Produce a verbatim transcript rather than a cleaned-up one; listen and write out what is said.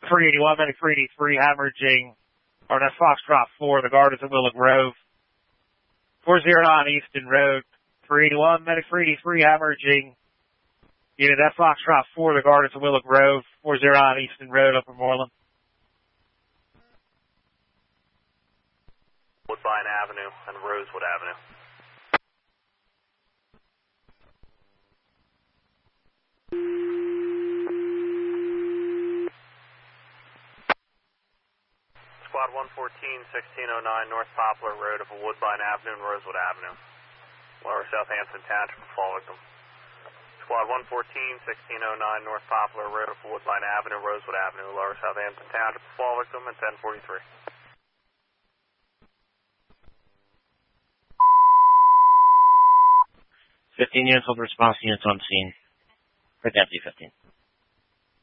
three eighty-one, medic three eighty-three, hemorrhaging. Or that's Foxtrot four, the guard is at Willow Grove. four oh nine Easton Road, three eighty-one, medic three eighty-three, hemorrhaging. Unit, that's Foxtrot four, the guard is at Willow Grove, four oh nine Easton Road, Upper Moreland. Woodbine Avenue and Rosewood Avenue. Squad one fourteen, sixteen oh nine North Poplar Road of Woodbine Avenue and Rosewood Avenue. Lower Southampton Township of Fall Victim. Squad one fourteen, sixteen oh nine North Poplar Road of Woodbine Avenue, Rosewood Avenue, Lower Southampton Township of Fall Victim at ten forty-three. fifteen units with response units on scene. For Deputy fifteen.